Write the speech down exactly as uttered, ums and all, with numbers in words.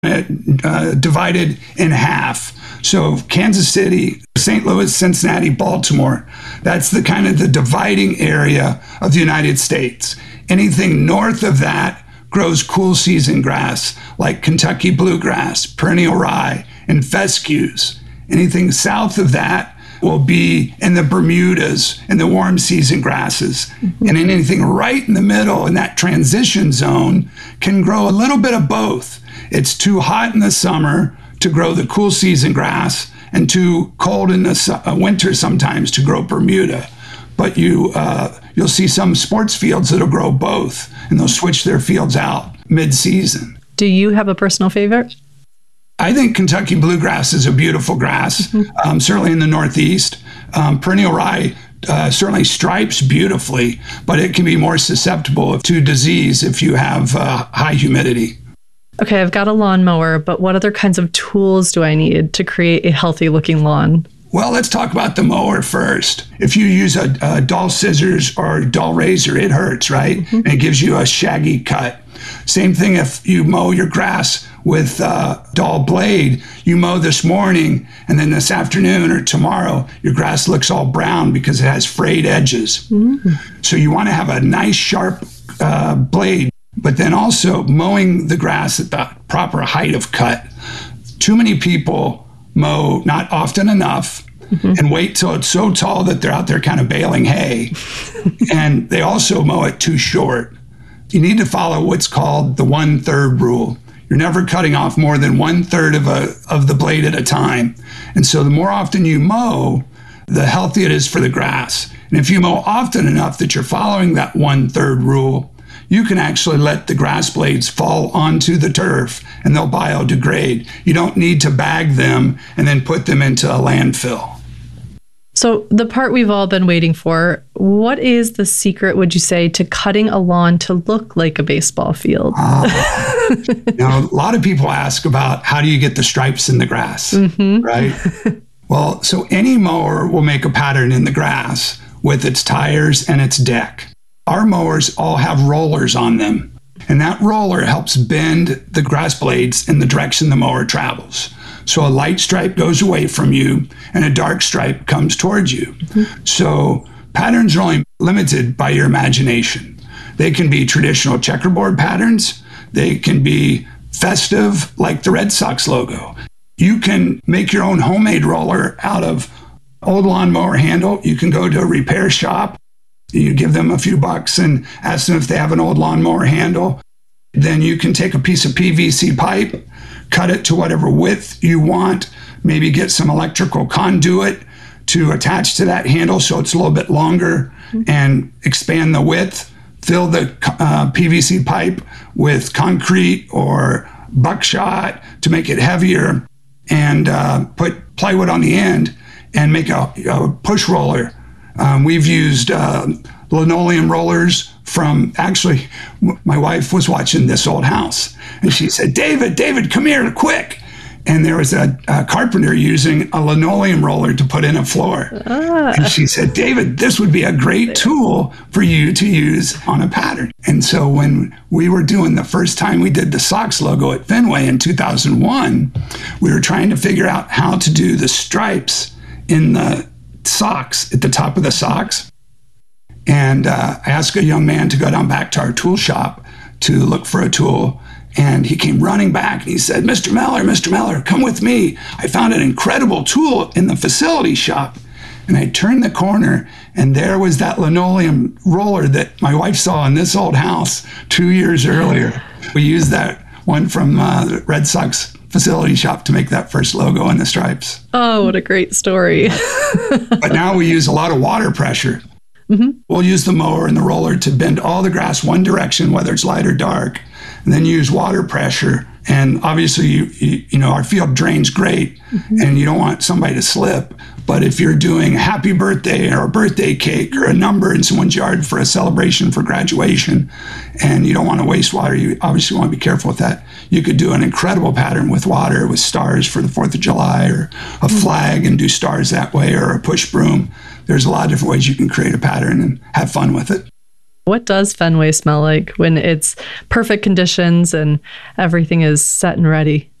uh, divided in half. So Kansas City, Saint Louis, Cincinnati, Baltimore, that's the kind of the dividing area of the United States. Anything north of that grows cool season grass like Kentucky bluegrass, perennial rye, and fescues. Anything south of that will be in the Bermudas and the warm season grasses. Mm-hmm. And anything right in the middle in that transition zone can grow a little bit of both. It's too hot in the summer to grow the cool season grass and too cold in the su- uh, winter sometimes to grow Bermuda. But you, uh, you'll see some sports fields that'll grow both, and they'll switch their fields out mid-season. Do you have a personal favorite? I think Kentucky bluegrass is a beautiful grass, mm-hmm. um, certainly in the Northeast. Um, perennial rye uh, certainly stripes beautifully, but it can be more susceptible to disease if you have uh, high humidity. Okay, I've got a lawnmower, but what other kinds of tools do I need to create a healthy looking lawn? Well, let's talk about the mower first. If you use a, a dull scissors or a dull razor, it hurts, right? Mm-hmm. And it gives you a shaggy cut. Same thing if you mow your grass with a dull blade. You mow this morning, and then this afternoon or tomorrow, your grass looks all brown because it has frayed edges. Mm-hmm. So you want to have a nice, sharp uh, blade, but then also mowing the grass at the proper height of cut. Too many people mow not often enough, mm-hmm. and wait till it's so tall that they're out there kind of baling hay. And they also mow it too short. You need to follow what's called the one-third rule. You're never cutting off more than one-third of a of the blade at a time. And so the more often you mow, the healthier it is for the grass. And if you mow often enough that you're following that one-third rule, you can actually let the grass blades fall onto the turf and they'll biodegrade. You don't need to bag them and then put them into a landfill. So the part we've all been waiting for, what is the secret, would you say, to cutting a lawn to look like a baseball field? Uh, now, a lot of people ask about how do you get the stripes in the grass, mm-hmm. right? Well, so any mower will make a pattern in the grass with its tires and its deck. Our mowers all have rollers on them, and that roller helps bend the grass blades in the direction the mower travels. So a light stripe goes away from you and a dark stripe comes towards you. Mm-hmm. So patterns are only limited by your imagination. They can be traditional checkerboard patterns. They can be festive, like the Red Sox logo. You can make your own homemade roller out of old lawnmower handle. You can go to a repair shop. You give them a few bucks and ask them if they have an old lawnmower handle. Then you can take a piece of P V C pipe, cut it to whatever width you want, maybe get some electrical conduit to attach to that handle so it's a little bit longer, and expand the width, fill the uh, P V C pipe with concrete or buckshot to make it heavier, and uh, put plywood on the end and make a, a push roller. Um, we've used uh, linoleum rollers from, actually, my wife was watching This Old House, and she said, David, David, come here quick. And there was a, a carpenter using a linoleum roller to put in a floor. Ah. And she said, David, this would be a great tool for you to use on a pattern. And so when we were doing the first time we did the Sox logo at Fenway in two thousand one, we were trying to figure out how to do the stripes in the socks, at the top of the socks. And uh, I asked a young man to go down back to our tool shop to look for a tool. And he came running back and he said, Mister Meller, Mister Meller, come with me. I found an incredible tool in the facility shop. And I turned the corner and there was that linoleum roller that my wife saw in This Old House two years earlier. We used that one from uh, the Red Sox facility shop to make that first logo and the stripes. Oh, what a great story. But now we use a lot of water pressure. Mm-hmm. We'll use the mower and the roller to bend all the grass one direction, whether it's light or dark, and then use water pressure. And obviously, you, you, you know, our field drains great, mm-hmm. and you don't want somebody to slip. But if you're doing a happy birthday or a birthday cake or a number in someone's yard for a celebration for graduation, and you don't want to waste water, you obviously want to be careful with that. You could do an incredible pattern with water, with stars for the fourth of July, or a flag and do stars that way, or a push broom. There's a lot of different ways you can create a pattern and have fun with it. What does Fenway smell like when it's perfect conditions and everything is set and ready?